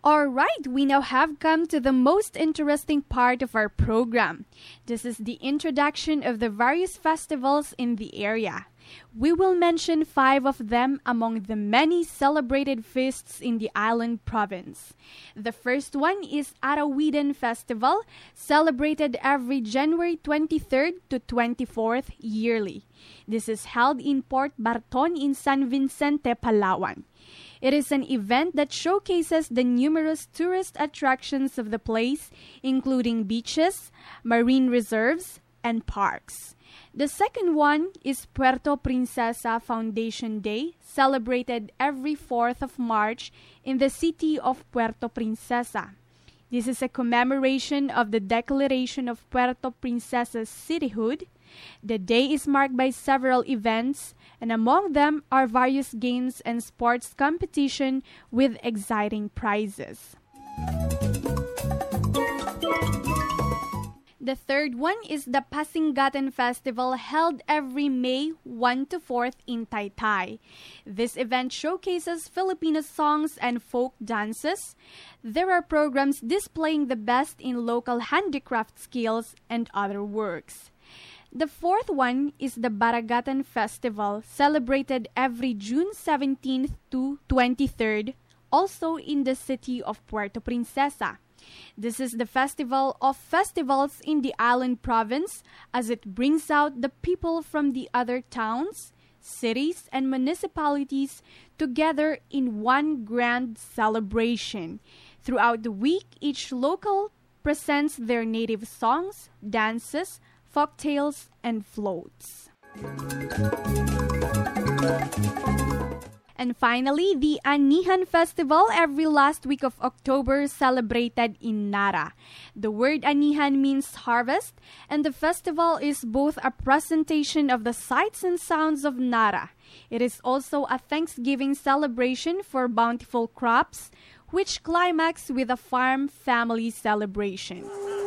All right, we now have come to the most interesting part of our program. This is the introduction of the various festivals in the area. We will mention 5 of them among the many celebrated feasts in the island province. The first one is Arawidan Festival, celebrated every January 23rd to 24th yearly. This is held in Port Barton in San Vicente, Palawan. It is an event that showcases the numerous tourist attractions of the place, including beaches, marine reserves, and parks. The second one is Puerto Princesa Foundation Day, celebrated every 4th of March in the city of Puerto Princesa. This is a commemoration of the declaration of Puerto Princesa's cityhood. The day is marked by several events, and among them are various games and sports competition with exciting prizes. The third one is the Pasingatan Festival, held every May 1 to 4th in Taytay. This event showcases Filipino songs and folk dances. There are programs displaying the best in local handicraft skills and other works. The fourth one is the Baragatan Festival, celebrated every June 17th to 23rd, also in the city of Puerto Princesa. This is the festival of festivals in the island province, as it brings out the people from the other towns, cities, and municipalities together in one grand celebration. Throughout the week, each local presents their native songs, dances, folktales, and floats. And finally, the Anihan Festival, every last week of October, celebrated in Nara. The word Anihan means harvest, and the festival is both a presentation of the sights and sounds of Nara. It is also a Thanksgiving celebration for bountiful crops, which climax with a farm family celebration.